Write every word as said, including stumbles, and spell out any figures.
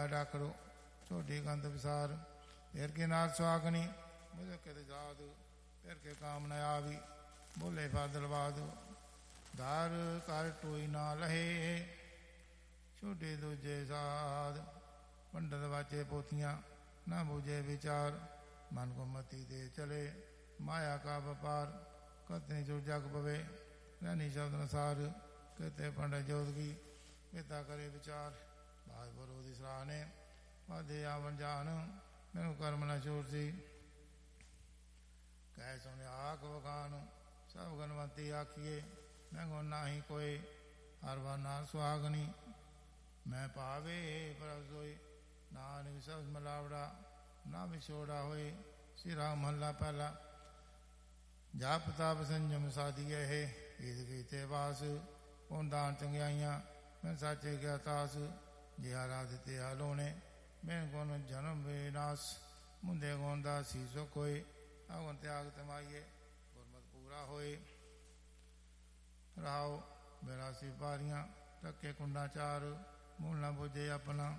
माया डाकरो छोटी कंत विसार फिर के नाथ सुहागनी मुझे कित जाद फिर के काम न आवी बोले बादलवाद धार कर टोई ना लहे छोटे दूजे साध पंडित वाचे पोथियाँ न बूझे विचार मन को मती दे चले माया का व्यापार कतनी जो जग पवे रहनी शब्द नसार कहते पंडित जोदगी पिता करे विचार भाज बरोधी सराहने वादे आवन जान मैनू कर्म न छोड़सी कह सुने आख वखान सब गणवंती आखिए मैं गो ना ही कोई हर नार सुहागनी मैं पावे पर सोई नानक सब मिलावड़ा ना विछोड़ा होए श्री राम महला पहला जाप ताप संयम साधिए है ईद कीते वास पुन दान चंगियाइयां मैं साचे क्या तास जिहा राधते हालोने मैं कौन जन्म विनाश मुंदे गोंदा सीसो कोई अगन त्याग तमाइए गुरमत पूरा होए राहो बेरासी पारियां टके कुंडा चार मूल न बुझे अपना